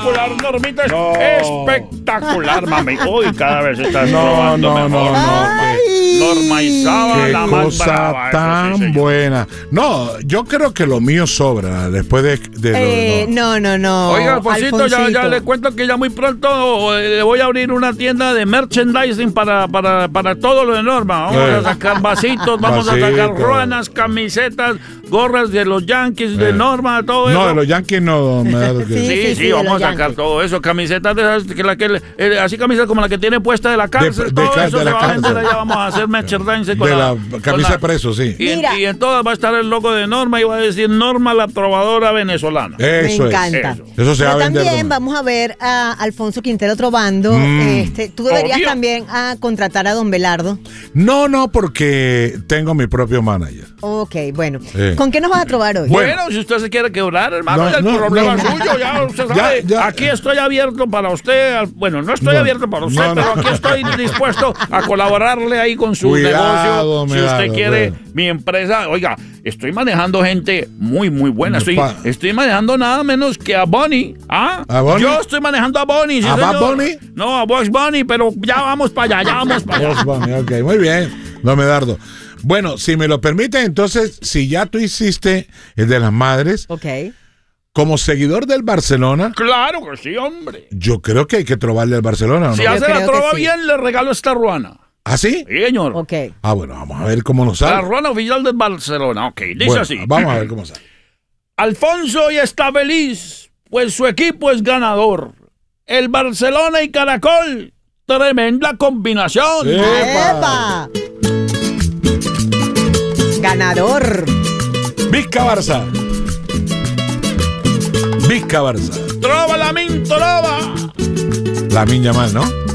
espectacular, Normita, es espectacular, mami. Uy, cada vez estás probando mejor. Norma Isaba, la más brava. Qué cosa tan buena. No, yo creo que lo mío sobra después de no. Oiga, Alfonsito, ya le cuento que ya muy pronto le voy a abrir una tienda de merchandising para todo lo de Norma. Vamos a sacar vasitos, vamos a sacar ruanas, camisetas, gorras de los Yankees, de Norma, todo eso. No, de los Yankees no. Sí, vamos a sacar todo eso. Camisetas de esas, así camisetas como la que tiene puesta de la cárcel, todo eso se va a vender allá. Vamos a hacer merchandising con la camisa de preso, sí. Y en todas va a estar el logo de Norma y va a decir Norma la trovadora venezolana. Eso me encanta. Eso se va a vender. También vamos a ver a Alfonso Quintero trovando. Tú deberías también contratar a Don Belardo. No, porque tengo mi propio manager. Ok, bueno. ¿Con qué nos vas a trobar hoy? Bueno, si usted se quiere quebrar, hermano, el problema es suyo. Ya usted sabe. Aquí estoy abierto para usted. Bueno, no estoy abierto para usted, pero aquí estoy dispuesto a colaborarle ahí con su negocio. Si usted quiere mi empresa, oiga, estoy manejando gente muy, muy buena. Estoy manejando nada menos que a Bonnie. ¿Ah? ¿A Bonnie? Yo estoy manejando a Bonnie. ¿Sí, ¿A Bad Bunny? No, a Bugs Bunny, pero ya vamos para allá, Bugs Bunny, ok, muy bien. Don Medardo. Bueno, si me lo permite, entonces, si ya tú hiciste el de las madres, como seguidor del Barcelona. Claro que sí, hombre. Yo creo que hay que trobarle al Barcelona, ¿no? Si hace la trova bien, le regalo esta ruana. ¿Ah, sí? Sí, señor. Ok. Bueno, vamos a ver cómo nos sale. La ruana oficial del Barcelona, ok. Dice así. Vamos a ver cómo sale. Alfonso hoy está feliz, pues su equipo es ganador. El Barcelona y Caracol, tremenda combinación. ¡Epa! Ganador. Vizca Barça. Vizca Barça. Trova la min, trova. La miña mal, ¿no?